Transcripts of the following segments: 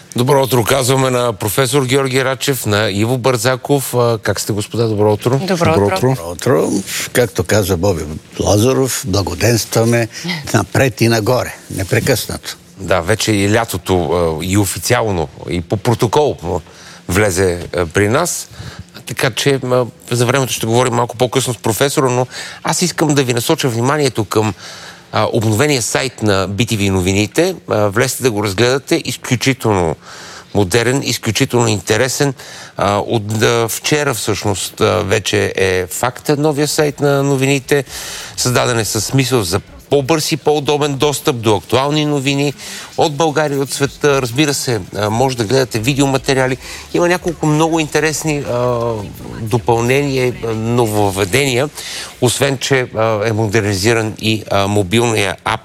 Добро утро казваме на професор Георги Рачев, на Иво Бързаков. Как сте, господа? Добро утро. Добро утро. Както каза Боби Лазаров, благоденстваме напред и нагоре, непрекъснато. Да, вече и лятото и официално, и по протокол влезе при нас. Така че за времето ще говорим малко по-късно с професора, но аз искам да ви насоча вниманието към обновения сайт на BTV новините. Влезте да го разгледате. Изключително модерен, изключително интересен. От вчера всъщност вече е факт новия сайт на новините. Създаден е със смисъл за по-бърз и по-удобен достъп до актуални новини от България и от света. Разбира се, може да гледате видеоматериали. Има няколко много интересни допълнения и нововведения, освен че е модернизиран и мобилния ап.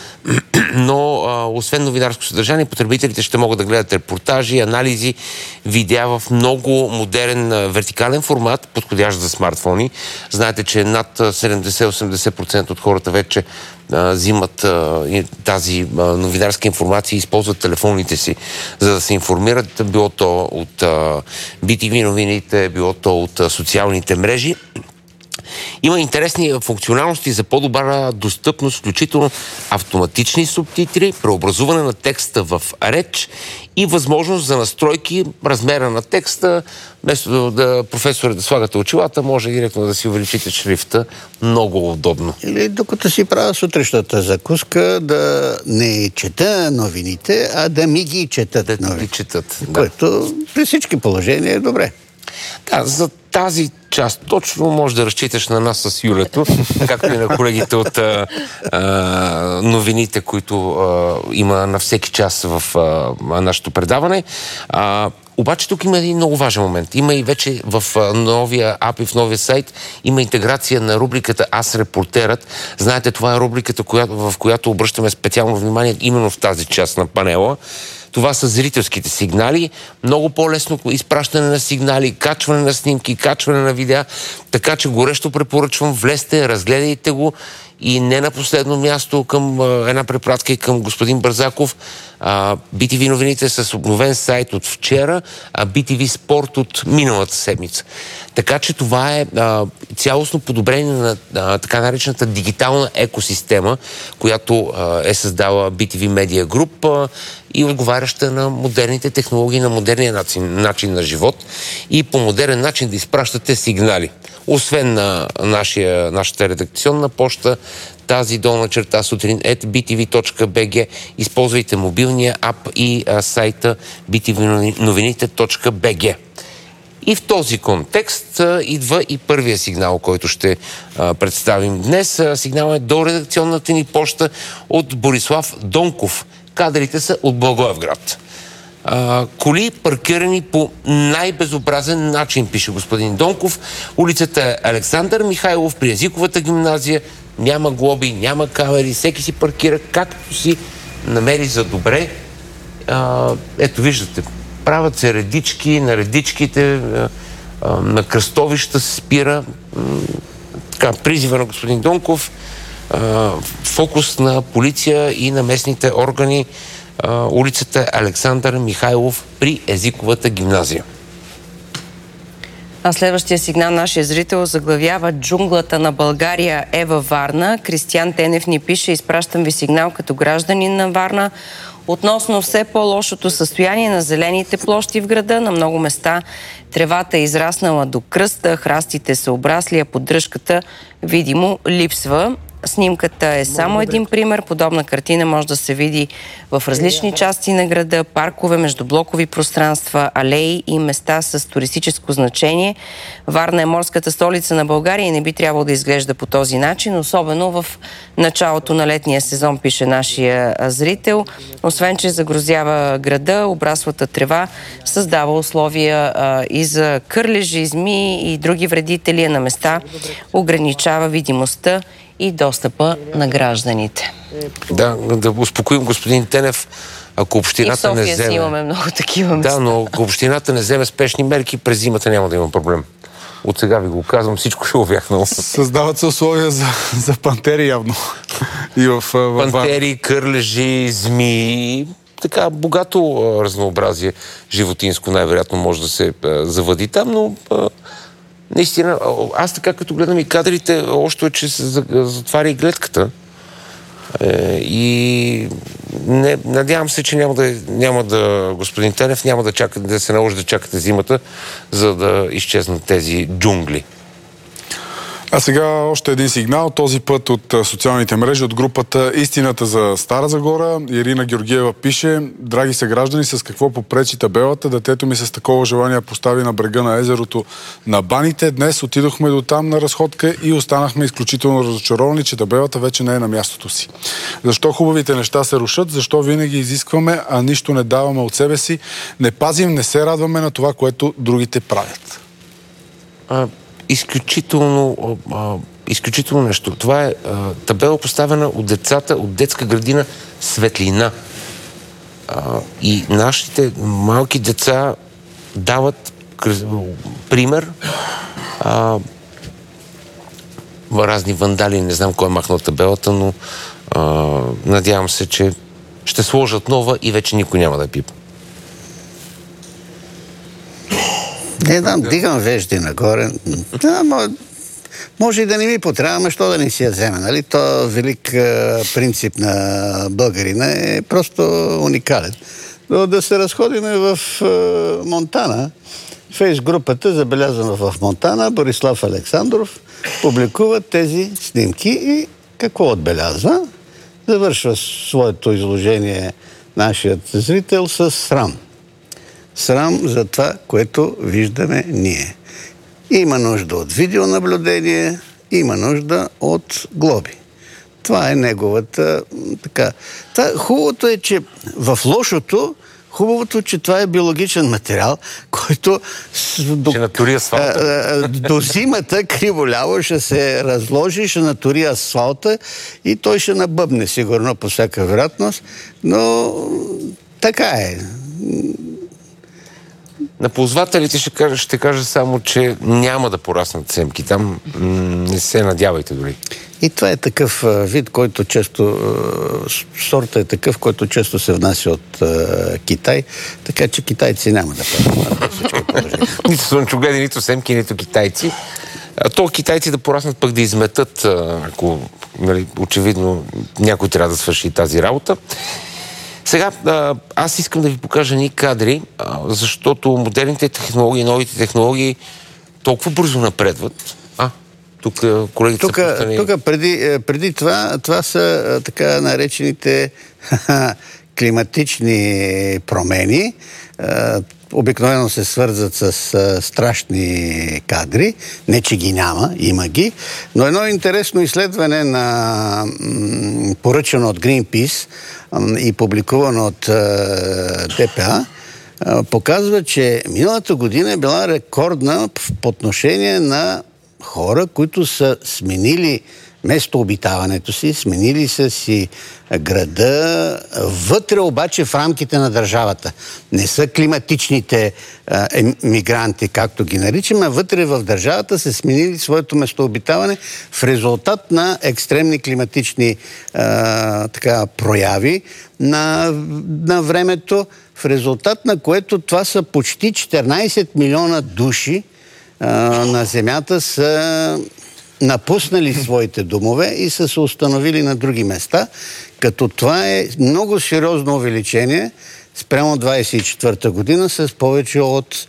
Но освен новинарско съдържание, потребителите ще могат да гледат репортажи, анализи, видеа в много модерен вертикален формат, подходящ за смартфони. Знаете, че над 70-80% от хората вече взимат тази новинарска информация и използват телефоните си, за да се информират, било то от BTV новините, било то от социалните мрежи. Има интересни функционалности за по-добра достъпност, включително автоматични субтитри, преобразуване на текста в реч и възможност за настройки размера на текста. Вместо да професора да слагате очилата, може директно да си увеличите шрифта. Много удобно. Или докато си правя сутрешната закуска, да не чета новините, а да ми ги четат новините. Което при всички положения е добре. Да, за тази част точно може да разчиташ на нас с Юлето, както и на колегите от новините, които има на всеки час в нашето предаване. Обаче тук има един много важен момент. Има и вече в новия ап и в новия сайт има интеграция на рубриката Аз репортерът. Знаете, това е рубриката, в която обръщаме специално внимание именно в тази част на панела. Това са зрителските сигнали. Много по-лесно изпращане на сигнали, качване на снимки, качване на видеа. Така че горещо препоръчвам, влезте, разгледайте го. И не на последно място към една препратка и към господин Бързаков. BTV новините с обновен сайт от вчера, а BTV Спорт от миналата седмица. Така че това е цялостно подобрение на така наречената дигитална екосистема, която е създала BTV Media Group и отговаряща на модерните технологии, на модерния начин на живот и по модерен начин да изпращате сигнали. Освен на нашата редакционна поща, тази долна черта сутрин @btv.bg, използвайте мобилния ап и сайта btvnovinite.bg. И в този контекст идва и първия сигнал, който ще представим днес. Сигналът е до редакционната ни поща от Борислав Донков. Кадрите са от Благоевград. Коли паркирани по най-безобразен начин, пише господин Донков. Улицата е Александър Михайлов при Езиковата гимназия. Няма глоби, няма камери, всеки си паркира както си намери за добре. Ето виждате, правят се редички, на редичките, на кръстовища се спира. Призива на господин Донков, фокус на полиция и на местните органи. Улицата Александър Михайлов при Езиковата гимназия. А следващия сигнал нашия зрител заглавява "Джунглата на България е във Варна". Кристиян Тенев ни пише: изпращам ви сигнал като гражданин на Варна относно все по-лошото състояние на зелените площи в града. На много места тревата е израснала до кръста, храстите са обрасли, а поддръжката видимо липсва. Снимката е само един пример. Подобна картина може да се види в различни части на града, паркове, междублокови пространства, алеи и места с туристическо значение. Варна е морската столица на България и не би трябвало да изглежда по този начин, особено в началото на летния сезон, пише нашия зрител. Освен, че загрозява града, обраслата трева създава условия и за кърлежи, змии и други вредители, на места ограничава видимостта и достъпа на гражданите. Да успокоим господин Тенев, ако общината не вземе... И в София си имаме много такива места. Да, но ако общината не вземе спешни мерки, през зимата няма да има проблем. От сега ви го казвам, всичко ще увяхнало. Създават се условия за пантери явно. Пантери, кърлежи, змии, така богато разнообразие животинско най-вероятно може да се завади там, но наистина, аз така като гледам и кадрите, още е, че се затваря и гледката. И надявам се, че няма да господин Тенев, няма да се наложи да чакате зимата, за да изчезнат тези джунгли. А сега още един сигнал, този път от социалните мрежи, от групата Истината за Стара Загора. Ирина Георгиева пише: драги съграждани, с какво попречи табелата? Детето ми с такова желание постави на брега на езерото на баните. Днес отидохме до там на разходка и останахме изключително разочаровани, че табелата вече не е на мястото си. Защо хубавите неща се рушат? Защо винаги изискваме, а нищо не даваме от себе си? Не пазим, не се радваме на това, което другите правят. Изключително нещо. Това е табела, поставена от децата, от детска градина Светлина. И нашите малки деца дават пример. Разни вандали, не знам кой е махнал табелата, но надявам се, че ще сложат нова и вече никой няма да пипа. Не знам, дигам вежди нагоре. Може и да не ми потрябва, но що да не си я вземе, нали? То велик принцип на българина е просто уникален. Но да се разходиме в Монтана, фейс групата, забелязана в Монтана, Борислав Александров, публикува тези снимки и какво отбелязва? Завършва своето изложение нашият зрител с срам. Срам за това, което виждаме ние. Има нужда от видеонаблюдение, има нужда от глоби. Това е неговата така. Хубавото е, че в лошото, че това е биологичен материал, който ще натури асфалта. До зимата криволяво ще се разложи, ще натури асфалта и той ще набъбне сигурно по всяка вероятност, но така е. На ползвателите ще кажа само, че няма да пораснат семки. Там не се надявайте дори. И това е такъв вид, който често... Сорта е такъв, който често се внася от Китай, така че китайци няма да правят всички положения. Нито слънчогледи, нито семки, нито китайци. То китайци да пораснат, пък да изметат, ако очевидно някой трябва да свърши тази работа. Сега, аз искам да ви покажа ни кадри, защото модерните технологии, новите технологии толкова бързо напредват. Тук колегите са пустани... Тук преди това са така наречените климатични промени. Обикновено се свързват с страшни кадри. Не, че ги няма, има ги. Но едно интересно изследване поръчано от Greenpeace и публикувано от ДПА показва, че миналата година е била рекордна по отношение на хора, които са сменили местообитаването си, сменили са си града, вътре обаче в рамките на държавата. Не са климатичните мигранти, както ги наричаме, а вътре в държавата са сменили своето местообитаване в резултат на екстремни климатични прояви на времето, в резултат на което това са почти 14 милиона души на Земята са напуснали своите домове и са се установили на други места, като това е много сериозно увеличение спрямо 24-та година с повече от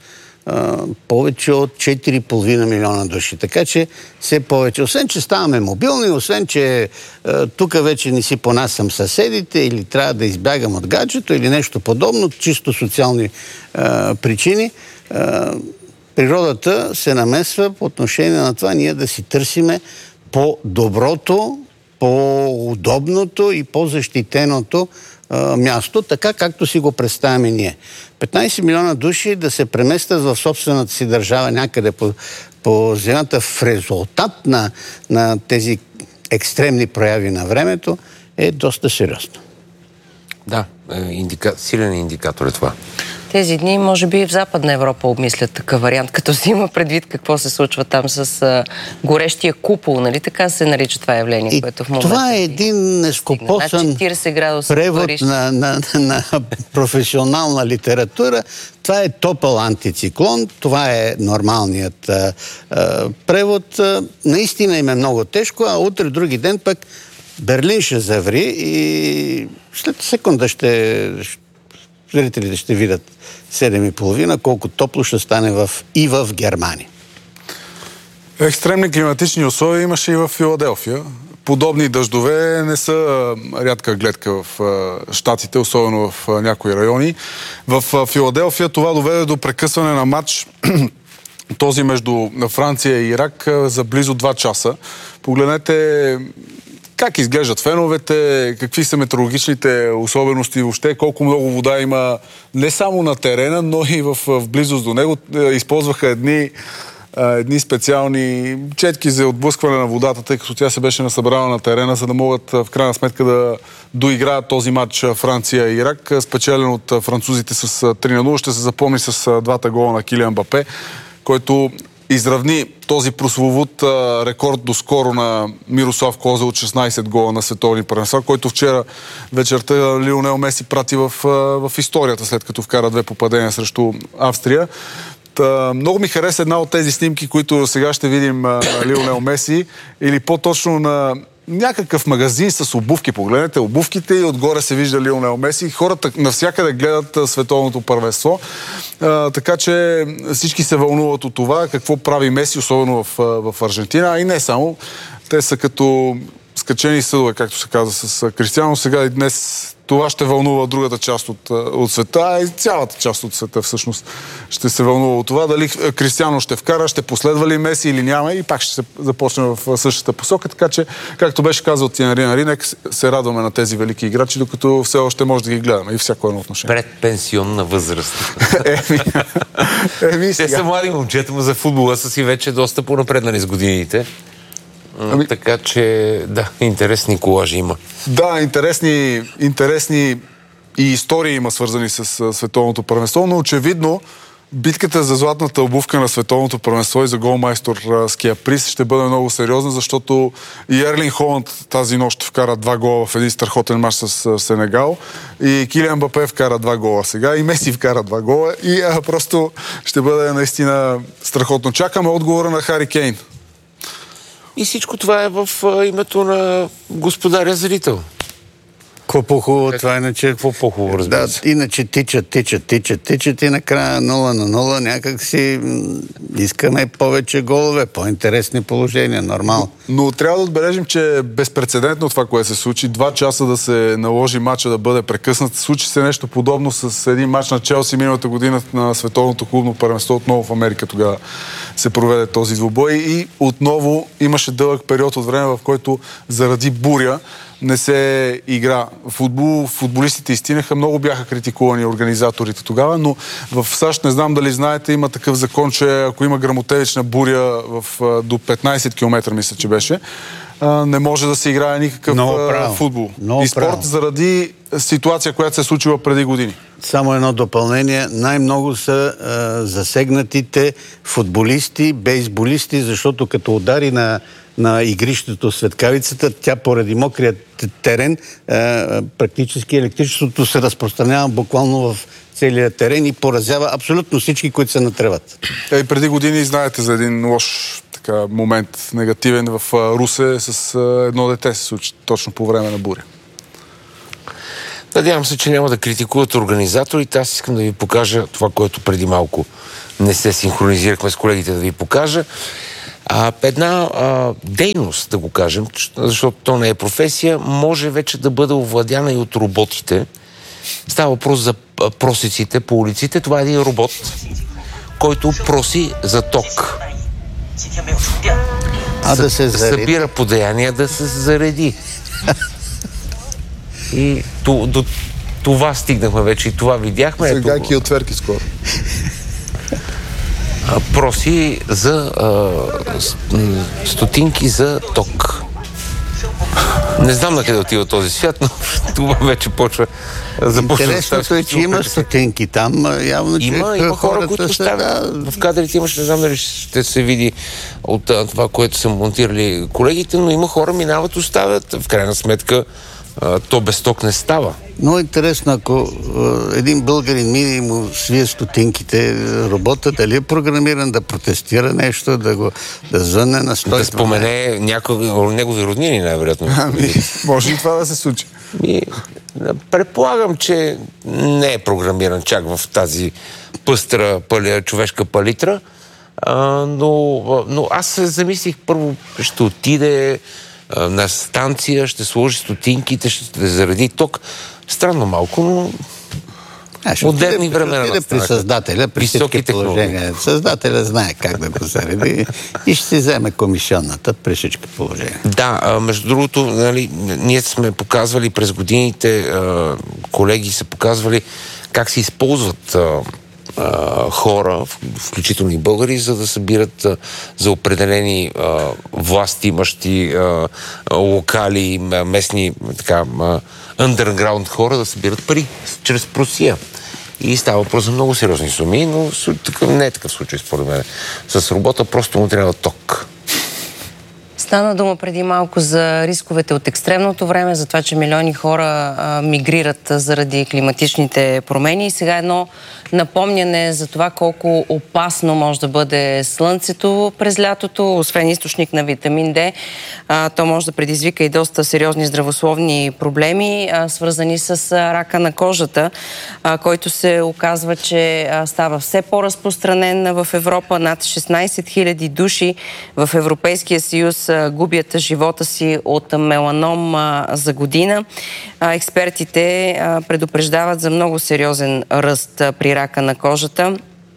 4,5 милиона души. Така че все повече. Освен, че ставаме мобилни, освен, че тук вече не си понасям съседите или трябва да избягам от гаджето или нещо подобно, чисто социални причини, природата се намесва по отношение на това ние да си търсиме по-доброто, по-удобното и по-защитеното място, така както си го представяме ние. 15 милиона души да се преместят в собствената си държава някъде по земята в резултат на тези екстремни прояви на времето е доста сериозно. Да, силен индикатор е това. тези дни, може би и в Западна Европа обмислят такъв вариант, като се има предвид какво се случва там с горещия купол, нали така се нарича това явление, което в момента... Това е един нескопосан превод на професионална литература. Това е топъл антициклон, това е нормалният превод. Наистина им е много тежко, а утре, други ден пък Берлин ще заври и след секунда зрителите ще видят 7:30 колко топло ще стане и в Германия. Екстремни климатични условия имаше и в Филаделфия. Подобни дъждове не са рядка гледка в щатите, особено в някои райони. В Филаделфия това доведе до прекъсване на матч, този между Франция и Ирак, за близо 2 часа. Погледнете как изглеждат феновете, какви са метеорологичните особености въобще, колко много вода има не само на терена, но и в близост до него. Използваха едни специални четки за отблъскване на водата, тъй като тя се беше насъбрала на терена, за да могат в крайна сметка да доиграят този матч Франция и Ирак, спечелен от французите с 3-0. Ще се запомни с 2 гола на Килиан Мбапе, който изравни този прословут рекорд доскоро на Мирослав Клозе от 16 гола на световни първенства, който вчера вечерта Лионел Меси прати в историята, след като вкара 2 попадения срещу Австрия. Много ми хареса една от тези снимки, които сега ще видим на Лионел Меси, или по-точно на някакъв магазин с обувки. Погледнете обувките и отгоре се вижда Лионел Меси. Хората навсякъде гледат световното първенство. Така че всички се вълнуват от това какво прави Меси, особено в Аржентина, а и не само. Те са като скачени съдове, както се казва с Кристиано. Сега и днес това ще вълнува другата част от света, а и цялата част от света всъщност ще се вълнува от това. Дали Кристиано ще вкара, ще последва ли Меси или няма, и пак ще се започне в същата посока. Така че, както беше казал Тиери Henry, нека се радваме на тези велики играчи, докато все още може да ги гледаме и всяко едно отношение. Предпенсионна възраст. Те са млади момчета, но за футбола са си вече доста по-напреднали с годините. Така че, да, интересни колажи има. Да, интересни и истории има свързани с световното първенство, но очевидно битката за златната обувка на световното първенство и за голмайсторския приз ще бъде много сериозна, защото и Ерлинг Холанд тази нощ ще вкара 2 гола в един страхотен мач с Сенегал, и Килиан Мбапе вкара 2 гола сега, и Меси вкара 2 гола, и просто ще бъде наистина страхотно. Чакаме отговора на Хари Кейн. И всичко това е в името на господаря зрител. Какво по-хубаво това, иначе... Какво по-хубаво, разбира се. Да, иначе тичат и накрая 0-0, някак си искаме повече голове, по-интересни положения, нормално. Но трябва да отбележим, че е безпрецедентно това, което се случи. 2 часа да се наложи матча да бъде прекъснат. Случи се нещо подобно с един матч на Челси миналата година на световното клубно първенство. Отново в Америка тогава се проведе този двубой и отново имаше дълъг период от време, в който заради буря не се игра футбол. Футболистите изтинаха, много бяха критикувани организаторите тогава, но в САЩ, не знам дали знаете, има такъв закон, че ако има гръмотевична буря до 15 км, мисля, че беше, не може да се играе никакъв футбол и спорт заради ситуация, която се е случила преди години. Само едно допълнение. Най-много са засегнатите футболисти, бейсболисти, защото като удари на игрището светкавицата, тя поради мокрия терен, практически електричеството се разпространява буквално в целия терен и поразява абсолютно всички, които са на тревата. И преди години знаете за един лош момент, негативен в Русе с едно дете се случи точно по време на буря. Надявам се, че няма да критикуват организаторите. Аз искам да ви покажа това, което преди малко не се синхронизирахме с колегите да ви покажа. Една дейност, да го кажем, защото то не е професия, може вече да бъде овладяна и от роботите. Става въпрос за просиците по улиците. Това е един робот, който проси за ток. Да се зареди. Събира подаяния да се зареди. И до това стигнахме вече и това видяхме. Сега ки отверки скоро. Проси за стотинки за ток. Не знам на къде отива този свят, но това вече започва. Интересното е, че има стотинки там. Явно, има хора, които оставят. В кадрите имаш, не знам дали ще се види от това, което са монтирали колегите, но има хора, минават, оставят. В крайна сметка, то без ток не става. Много интересно, ако един българин мине и му свие стотинките, робота, дали е програмиран да протестира нещо, да звънне на 112. Да спомене негови роднини, най-вероятно. Може и това да се случи. Предполагам, че не е програмиран чак в тази пъстра човешка палитра, но аз се замислих, първо ще отиде на станция, ще сложи стотинките, ще заради ток. Странно малко, но модерни времена. Ще при създателя, при всички положения. Създателя знае как да го зареди и ще си вземе комисионната при всички положения. Да, между другото, нали, ние сме показвали през годините, колеги са показвали как се използват хора, включително и българи, за да събират за определени власти имащи локали, местни underground хора да събират пари чрез просия. И става въпрос за много сериозни суми, но не е такъв случай според мен. С робота просто му трябва ток. Стана дума преди малко за рисковете от екстремното време, за това, че милиони хора мигрират заради климатичните промени. И сега едно напомняне за това колко опасно може да бъде слънцето през лятото. Освен източник на витамин Д, то може да предизвика и доста сериозни здравословни проблеми, свързани с рака на кожата, който се оказва, че става все по-разпространен в Европа. Над 16 000 души в Европейския съюз губят живота си от меланом за година. Експертите предупреждават за много сериозен ръст при рака на кожата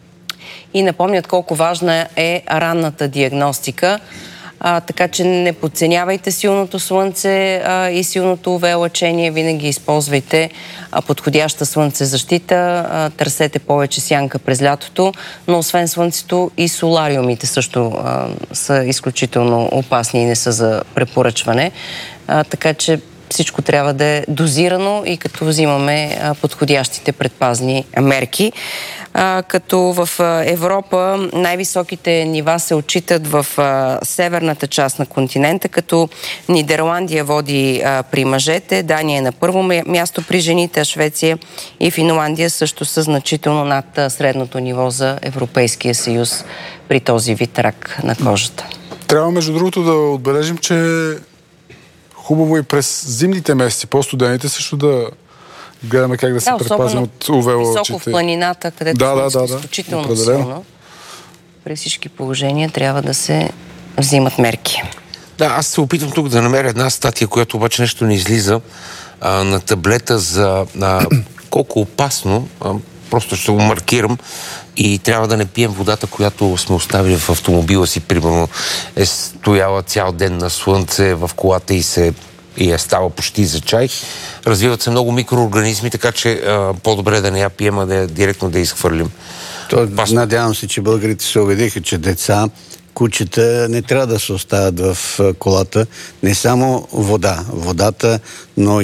и напомнят колко важна е ранната диагностика. Така че не подценявайте силното слънце и силното UV-лъчение. Винаги използвайте подходяща слънцезащита. Търсете повече сянка през лятото, но освен слънцето и солариумите също са изключително опасни и не са за препоръчване. Така че всичко трябва да е дозирано и като взимаме подходящите предпазни мерки. Като в Европа най-високите нива се отчитат в северната част на континента, като Нидерландия води при мъжете, Дания е на първо място при жените, а Швеция и Финландия също са значително над средното ниво за Европейския съюз при този вид рак на кожата. Трябва, между другото, да отбележим, че хубаво и през зимните месеци, по-студените, също да гледаме как да се предпазим от UV-лъчите. Високо в планината, където е изключително силно. При всички положения трябва да се взимат мерки. Да, аз се опитвам тук да намеря една статия, която обаче нещо не излиза на таблета за колко опасно, просто ще го маркирам, и трябва да не пием водата, която сме оставили в автомобила си, примерно е стояла цял ден на слънце в колата и е става почти за чай. Развиват се много микроорганизми, така че по-добре да не я пием, а директно да изхвърлим. Надявам се, че българите се убедиха, че деца, кучета не трябва да се оставят в колата. Не само водата, но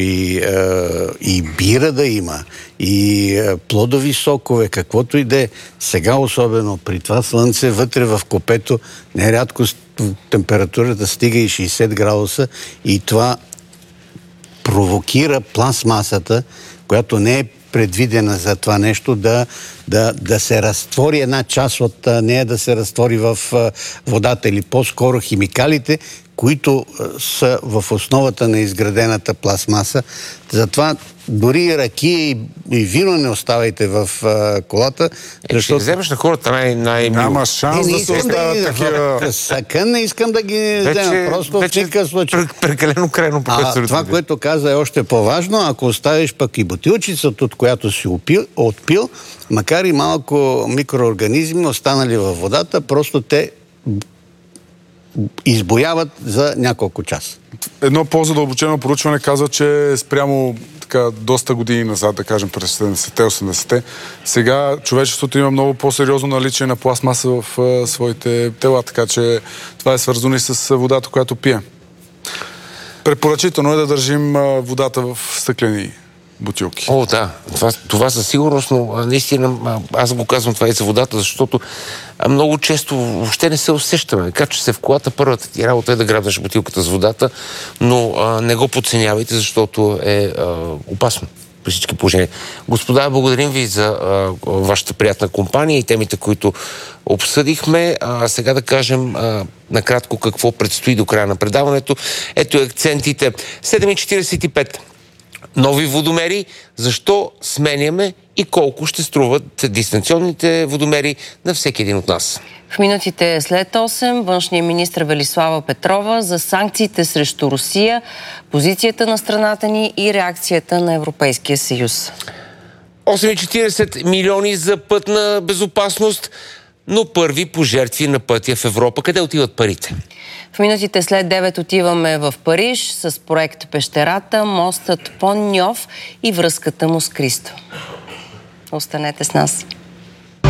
и бира да има, и плодови сокове, каквото и да е. Сега особено при това слънце, вътре в копето, нерядко температурата стига и 60 градуса и това провокира пластмасата, която не е предвидена за това нещо, да се разтвори една част от нея, да се разтвори в водата или по-скоро химикалите, които са в основата на изградената пластмаса. Затова дори и ракия и вино не оставайте в колата. Ще вземеш на хората най-мило. Няма шанс да се оставят такива. Съкън не искам да ги взема. Просто в никакъв случай. Прекалено крайно, професор. Това, което каза, е още по-важно. Ако оставиш пък и бутилчицата, от която си отпил, макар и малко микроорганизми останали във водата, просто те избояват за няколко часа. Едно по-задълбочено проучване казва, че спрямо доста години назад, да кажем през 70-те, 80-те, сега човечеството има много по-сериозно наличие на пластмаса в своите тела, така че това е свързано и с водата, която пие. Препоръчително е да държим водата в стъклени бутилки. О, да. Това със сигурност, но наистина аз го казвам това и за водата, защото много често въобще не се усещаме. Качваш се в колата, първата ти работа е да грабнеш бутилката с водата, но не го подценявайте, защото е опасно при всички положения. Господа, благодарим ви за вашата приятна компания и темите, които обсъдихме. Сега да кажем накратко какво предстои до края на предаването. Ето акцентите. 7:45. Нови водомери. Защо сменяме и колко ще струват дистанционните водомери на всеки един от нас? В минутите след 8 външният министр Велислава Петрова за санкциите срещу Русия, позицията на страната ни и реакцията на Европейския съюз. 8,40 милиони за пътна безопасност, но първи пожертви на пътя в Европа. Къде отиват парите? В минутите след 9 отиваме в Париж с проект Пещерата, мостът Пон Ньов и връзката му с Кристо. Останете с нас.